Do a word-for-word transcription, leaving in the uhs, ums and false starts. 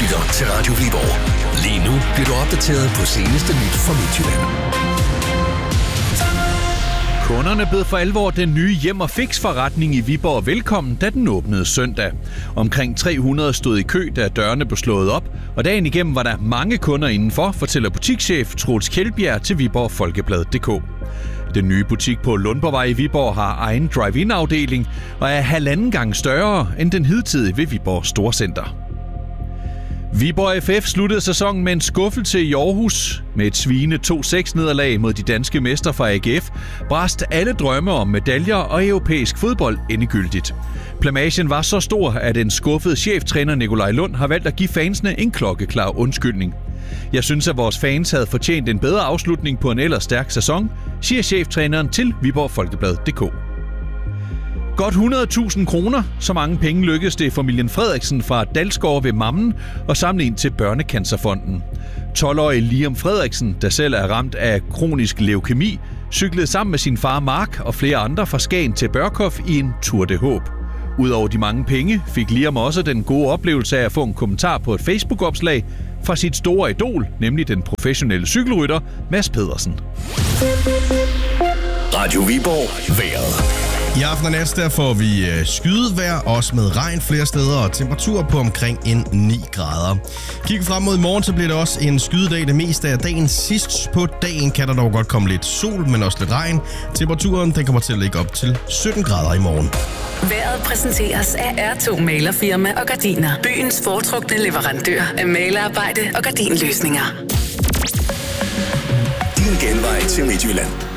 lytter til Radio Viborg. Lige nu bliver du opdateret på seneste nyt fra Midtjylland. Kunderne bød for alvor den nye Hjem og Fix forretning i Viborg velkommen, da den åbnede søndag. Omkring tre hundrede stod i kø, da dørene blev slået op, og dagen igennem var der mange kunder indenfor, fortæller butikschef Troels Kjeldbjerg til Viborg Folkeblad punktum d k. Den nye butik på Lundborgvej i Viborg har egen drive-in-afdeling og er halvanden gang større end den hidtidige ved Viborg Storcenter. Viborg F F sluttede sæsonen med en skuffelse i Aarhus. Med et svine to seks nederlag mod de danske mestre fra A G F, brast alle drømme om medaljer og europæisk fodbold endegyldigt. Plamagen var så stor, at en skuffet cheftræner Nikolaj Lund har valgt at give fansene en klokkeklar undskyldning. Jeg synes, at vores fans havde fortjent en bedre afslutning på en ellers stærk sæson, siger cheftræneren til Viborg Folkeblad punktum d k. Godt hundrede tusind kroner, så mange penge lykkedes det familien Frederiksen fra Dalsgård ved Mammen at samle ind til Børnecancerfonden. tolv-årige Liam Frederiksen, der selv er ramt af kronisk leukemi, cyklede sammen med sin far Mark og flere andre fra Skagen til Børkhof i en Tour de Håb. Udover de mange penge fik Liam også den gode oplevelse af at få en kommentar på et Facebook-opslag fra sit store idol, nemlig den professionelle cykelrytter Mads Pedersen. Radio Viborg vejret. I aften og næste der får vi skydevejr, også med regn flere steder og temperatur på omkring en ni grader. Kigger frem mod i morgen, så bliver det også en skydedag det meste af dagen. Sidst på dagen kan der dog godt komme lidt sol, men også lidt regn. Temperaturen den kommer til at ligge op til sytten grader i morgen. Vejret præsenteres af R to Malerfirma og Gardiner. Byens foretrukne leverandør af malerarbejde og gardinløsninger. Din genvej til Midtjylland.